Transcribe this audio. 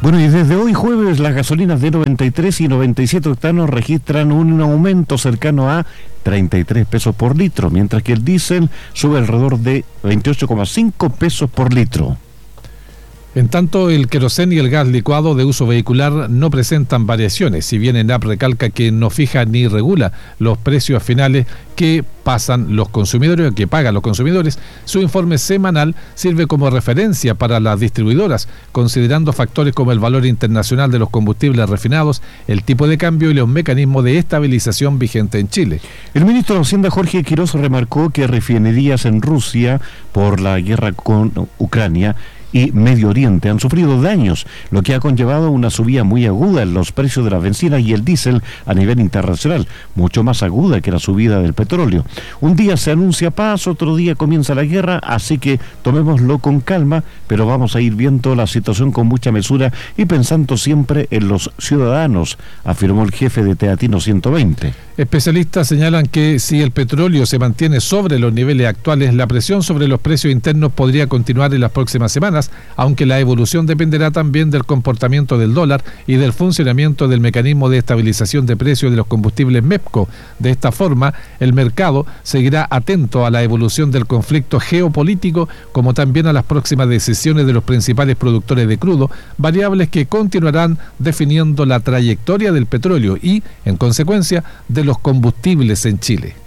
Bueno, y desde hoy jueves las gasolinas de 93 y 97 octanos registran un aumento cercano a 33 pesos por litro, mientras que el diésel sube alrededor de 28,5 pesos por litro. En tanto, el queroseno y el gas licuado de uso vehicular no presentan variaciones, si bien ENAP recalca que no fija ni regula los precios finales que pagan los consumidores. Su informe semanal sirve como referencia para las distribuidoras, considerando factores como el valor internacional de los combustibles refinados, el tipo de cambio y los mecanismos de estabilización vigente en Chile. El ministro de Hacienda, Jorge Quiroz, remarcó que refinerías en Rusia, por la guerra con Ucrania y Medio Oriente, han sufrido daños, lo que ha conllevado una subida muy aguda en los precios de las bencinas y el diésel a nivel internacional, mucho más aguda que la subida del petróleo. Un día se anuncia paz, otro día comienza la guerra, así que tomémoslo con calma, pero vamos a ir viendo la situación con mucha mesura y pensando siempre en los ciudadanos, afirmó el jefe de Teatino 120. Especialistas señalan que si el petróleo se mantiene sobre los niveles actuales, la presión sobre los precios internos podría continuar en las próximas semanas, aunque la evolución dependerá también del comportamiento del dólar y del funcionamiento del mecanismo de estabilización de precios de los combustibles MEPCO. De esta forma, el mercado seguirá atento a la evolución del conflicto geopolítico, como también a las próximas decisiones de los principales productores de crudo, variables que continuarán definiendo la trayectoria del petróleo y, en consecuencia, de los combustibles en Chile.